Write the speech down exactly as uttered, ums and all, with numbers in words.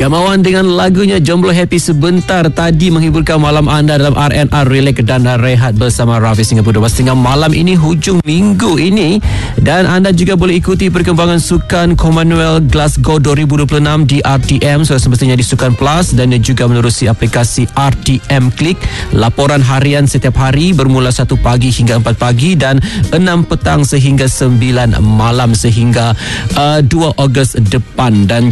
Gamawan dengan lagunya Jomblo Happy sebentar tadi menghiburkan malam anda dalam R and R Relax dan Rehat bersama Rafiq hingga pukul dua belas tiga puluh malam ini, hujung minggu ini. Dan anda juga boleh ikuti perkembangan Sukan Commonwealth Glasgow dua ribu dua puluh enam di R T M, so semestinya di Sukan Plus, dan juga menerusi aplikasi R T M Click. Laporan harian setiap hari bermula satu pagi hingga empat pagi dan enam petang sehingga sembilan malam sehingga uh, dua Ogos depan. Dan